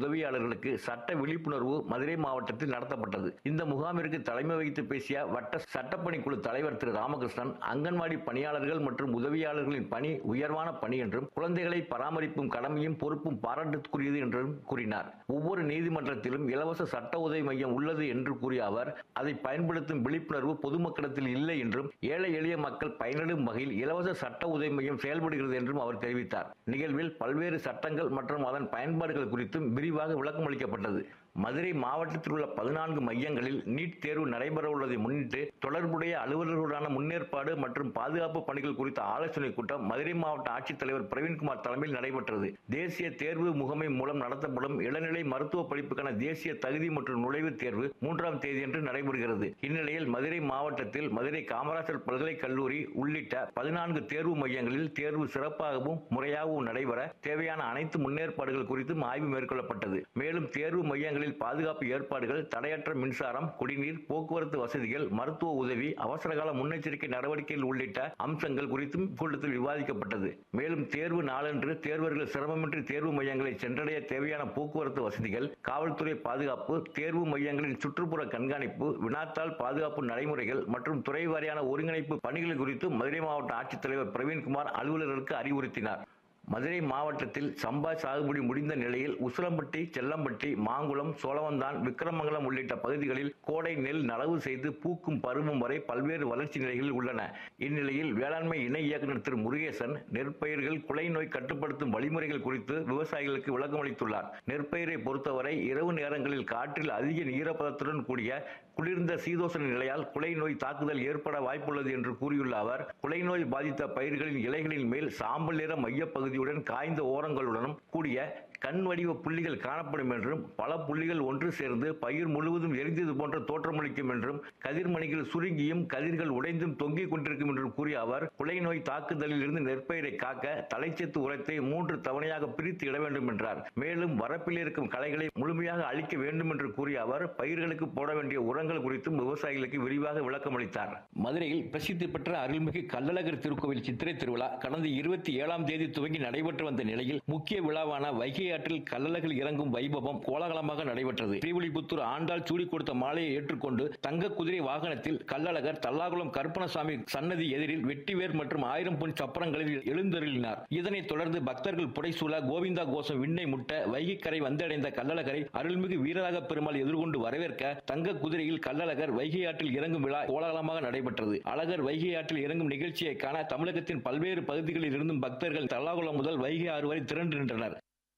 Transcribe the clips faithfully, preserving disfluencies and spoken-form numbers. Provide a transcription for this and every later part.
உதவியாளர்களுக்கு சட்ட விழிப்புணர்வு மதுரை மாவட்டத்தில் நடத்தப்பட்டது. இந்த முகாமிற்கு தலைமை வகித்து பேசிய வட்ட சட்டப்பணிக்குழு தலைவர் திரு ராமகிருஷ்ணன், அங்கன்வாடி பணியாளர்கள் மற்றும் உதவியாளர்களின் பணி உயர்வான பணி என்றும், குழந்தைகளை பராமரிப்பும் கடமையும் பொறுப்பும் பாராட்டுக்குரியது என்றும் கூறினார். ஒவ்வொரு நீதிமன்றத்திலும் இலவச சட்ட உதவி மையம் உள்ளது என்று கூறிய அவர், அதை பயன்படுத்தும் விழிப்புணர்வு பொதுமக்களிடத்தில் இல்லை என்றும், ஏழை எளிய மக்கள் பயனடையும் வகையில் இலவச சட்ட உதவி மையம் செயல்படுகிறது என்றும் அவர் தெரிவித்தார். நிகழ்வில் பல்வேறு சட்டங்கள் மற்றும் அதன் பயன்பாடுகள் குறித்தும் விரிவாக விளக்கம் அளிக்கப்பட்டது. மதுரை மாவட்டத்தில் உள்ள பதினான்கு மையங்களில் நீட் தேர்வு நடைபெற உள்ளதை முன்னிட்டு தொடர்புடைய அலுவலர்களுடான முன்னேற்பாடு மற்றும் பாதுகாப்பு பணிகள் குறித்த ஆலோசனை கூட்டம் மதுரை மாவட்ட ஆட்சித்தலைவர் பிரவீன்குமார் தலைமையில் நடைபெற்றது. தேசிய தேர்வு முகமை மூலம் நடத்தப்படும் இளநிலை மருத்துவ படிப்புக்கான தேசிய தகுதி மற்றும் நுழைவுத் தேர்வு மூன்றாம் தேதியன்று நடைபெறுகிறது. இந்நிலையில் மதுரை மாவட்டத்தில் மதுரை காமராஜர் பல்கலைக் கல்லூரி உள்ளிட்ட பதினான்கு தேர்வு மையங்களில் தேர்வு சிறப்பாகவும் முறையாகவும் நடைபெற தேவையான அனைத்து முன்னேற்பாடுகள் குறித்தும் ஆய்வு மேற்கொள்ளப்பட்டது. மேலும் தேர்வு மையங்களில் பாதுகாப்பு ஏற்பாடுகள், தடையற்ற மின்சாரம், குடிநீர், போக்குவரத்து வசதிகள், மருத்துவ உதவி, அவசரகால முன்னெச்சரிக்கை நடவடிக்கைகள் உள்ளிட்ட அம்சங்கள் குறித்தும் கூட்டத்தில் விவாதிக்கப்பட்டது. மேலும் தேர்வு நாளன்று தேர்வர்கள் சிரமமின்றி தேர்வு மையங்களை சென்றடைய தேவையான போக்குவரத்து வசதிகள், காவல்துறை பாதுகாப்பு, தேர்வு மையங்களின் சுற்றுப்புற கண்காணிப்பு, வினாத்தாள் பாதுகாப்பு நடைமுறைகள் மற்றும் துறை வாரியான ஒருங்கிணைப்பு பணிகள் குறித்து மதுரை மாவட்ட ஆட்சித்தலைவர் பிரவீன்குமார் அலுவலர்களுக்கு அறிவுறுத்தினார். மதுரை மாவட்டத்தில் சம்பா சாகுபடி முடிந்த நிலையில் உசிலம்பட்டி, செல்லம்பட்டி, மாங்குளம், சோழவந்தான், விக்கிரமங்கலம் உள்ளிட்ட பகுதிகளில் கோடை நெல் நடவு செய்து பூக்கும் பருவம் வரை பல்வேறு வளர்ச்சி நிலைகளில் உள்ளன. இந்நிலையில் வேளாண்மை இணை இயக்குநர் திரு முருகேசன் நெற்பயிர்கள் குலை நோய் கட்டுப்படுத்தும் வழிமுறைகள் குறித்து விவசாயிகளுக்கு விளக்கம் அளித்துள்ளார். நெற்பயிரை பொறுத்தவரை இரவு நேரங்களில் காற்றில் அதிக ஈரப்பதத்துடன் கூடிய குளிர்ந்த சீதோசன நிலையால் குலை நோய் தாக்குதல் ஏற்பட வாய்ப்புள்ளது என்று கூறியுள்ள அவர், குலை நோய் பாதித்த பயிர்களின் இலைகளின் மேல் சாம்பல் நிற மையப்பகுதியுடன் காய்ந்த ஓரங்களுடனும் கூடிய கண் வடிவ புள்ளிகள் காணப்படும் என்றும், பல புள்ளிகள் ஒன்று சேர்ந்து பயிர் முழுவதும் எரிந்தது போன்ற தோற்றமளிக்கும் என்றும், கதிர்மணிகள் சுருங்கியும் கதிர்கள் உடைந்தும் தொங்கிக் கொண்டிருக்கும் என்றும் கூறிய அவர், குலை நோய் தாக்குதலில் இருந்து நெற்பயிரை காக்க தலைச்சத்து உரத்தை மூன்று தவணையாக பிரித்து இட வேண்டும் என்றார். மேலும் வரப்பில் இருக்கும் களைகளை முழுமையாக அழிக்க வேண்டும் என்று கூறிய அவர், பயிர்களுக்கு போட வேண்டிய உரங்கள் குறித்தும் விவசாயிகளுக்கு விரிவாக விளக்கம் அளித்தார். மதுரையில் பிரசித்தி பெற்ற அருள்மிகு கள்ளழகர் திருக்கோவில் சித்திரை திருவிழா கடந்த இருபத்தி ஏழாம் தேதி துவங்கி நடைபெற்று வந்த நிலையில் முக்கிய விழாவான வைகை ஆற்றில் கள்ளழகர் இறங்கும் வைபவம் கோலாகலமாக நடைபெற்றது. ஸ்ரீவில்லிபுத்தூர் ஆண்டாள் சூடி கொடுத்த மாலையை ஏற்றுக்கொண்டு தங்க குதிரை வாகனத்தில் கள்ளழகர் தல்லாகுளம் கருப்பணசாமி சன்னதி எதிரில் வெட்டிவேர் மற்றும் ஆயிரம் பொன் சப்பரங்களில் எழுந்தருளினார். இதனைத் தொடர்ந்து பக்தர்கள் புடைசூழ கோவிந்தா கோஷம் விண்ணை முட்ட வைகைக்கரை வந்தடைந்த கள்ளழகரை அருள்மிகு வீரராக பெருமாள் எதிர்கொண்டு வரவேற்க தங்க குதிரையில் கள்ளழகர் வைகை ஆற்றில் இறங்கும் விழா கோலாகலமாக நடைபெற்றது. அழகர் வைகை ஆற்றில் இறங்கும் நிகழ்ச்சியை காண தமிழகத்தின் பல்வேறு பகுதிகளில் இருந்தும் பக்தர்கள் தல்லாகுளம் முதல் வைகை ஆறு வரை திரண்டு நின்றனர்.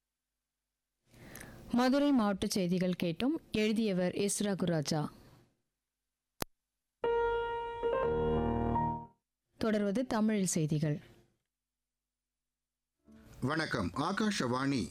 மதுரை மாவட்ட செய்திகள் கேட்டும். எழுதியவர் எஸ் ரகுராஜா. தொடர்வது தமிழில் செய்திகள். வணக்கம். ஆகாஷவாணி.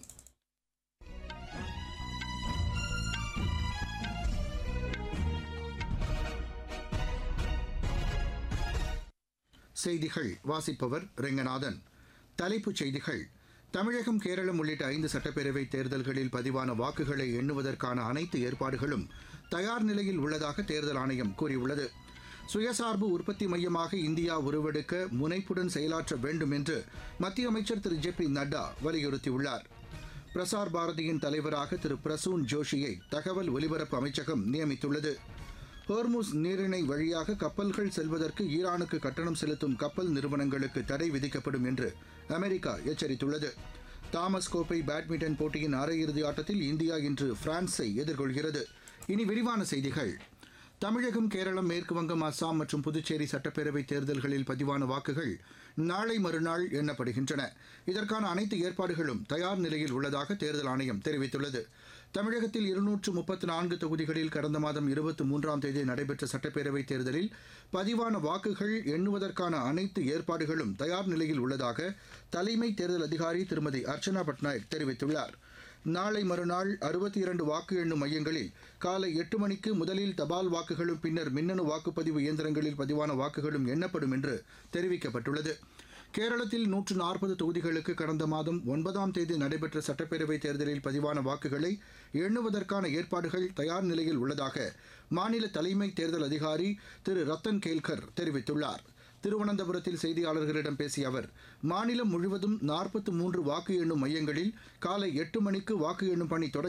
செய்திகள் வாசிப்பவர் ரெங்கநாதன். தலைப்புச் செய்திகள். தமிழகம், கேரளம் உள்ளிட்ட ஐந்து சட்டப்பேரவை தேர்தல்களில் பதிவான வாக்குகளை எண்ணுவதற்கான அனைத்து ஏற்பாடுகளும் தயார் நிலையில் உள்ளதாக தேர்தல் ஆணையம் கூறியுள்ளது. சுயசார்பு உற்பத்தி மையமாக இந்தியா உருவெடுக்க முனைப்புடன் செயலாற்ற வேண்டும் என்று மத்திய அமைச்சர் திரு ஜே பி நட்டா வலியுறுத்தியுள்ளார். பிரசார் பாரதியின் தலைவராக திரு பிரசூன் ஜோஷியை தகவல் ஒலிபரப்பு அமைச்சகம் நியமித்துள்ளது. ஹோர்முஸ் நீரிணை வழியாக கப்பல்கள் செல்வதற்கு ஈரானுக்கு கட்டணம் செலுத்தும் கப்பல் நிறுவனங்களுக்கு தடை விதிக்கப்படும் என்று அமெரிக்கா எச்சரித்துள்ளது. தாமஸ் கோப்பை பேட்மிண்டன் போட்டியின் அரையிறுதி ஆட்டத்தில் இந்தியா இன்று பிரான்ஸை எதிர்கொள்கிறது. இனி விரிவான செய்திகள். தமிழகம், கேரளம், மேற்குவங்கம், அஸ்ஸாம் மற்றும் புதுச்சேரி சட்டப்பேரவை தேர்தல்களில் பதிவான வாக்குகள் நாளை மறுநாள் எண்ணப்படுகின்றன. இதற்கான அனைத்து ஏற்பாடுகளும் தயார் நிலையில் உள்ளதாக தேர்தல் ஆணையம் தெரிவித்துள்ளது. தமிழகத்தில் இருநூற்று முப்பத்து நான்கு தொகுதிகளில் கடந்த மாதம் இருபத்தி மூன்றாம் தேதி நடைபெற்ற சட்டப்பேரவைத் தேர்தலில் பதிவான வாக்குகள் எண்ணுவதற்கான அனைத்து ஏற்பாடுகளும் தயார் நிலையில் உள்ளதாக தலைமை தேர்தல் அதிகாரி திருமதி அர்ச்சனா பட்நாயக் தெரிவித்துள்ளார். நாளை மறுநாள் அறுபத்தி இரண்டு வாக்கு எண்ணும் மையங்களில் காலை எட்டு மணிக்கு முதலில் தபால் வாக்குகளும் பின்னர் மின்னணு வாக்குப்பதிவு இயந்திரங்களில் பதிவான வாக்குகளும் எண்ணப்படும் என்று தெரிவிக்கப்பட்டுள்ளது. கேரளத்தில் நூற்று நாற்பது தொகுதிகளுக்கு கடந்த மாதம் ஒன்பதாம் தேதி நடைபெற்ற சட்டப்பேரவைத் தேர்தலில் பதிவான வாக்குகளை எண்ணுவதற்கான ஏற்பாடுகள் தயார் நிலையில் உள்ளதாக மாநில தலைமை தேர்தல் அதிகாரி திரு ரத்தன் கேல்கர் தெரிவித்துள்ளார். திருவனந்தபுரத்தில் செய்தியாளர்களிடம் பேசிய அவர், மாநிலம் முழுவதும் நாற்பத்தி மூன்று வாக்கு எண்ணும் மையங்களில் காலை எட்டு மணிக்கு வாக்கு எண்ணும் பணி தொடங்க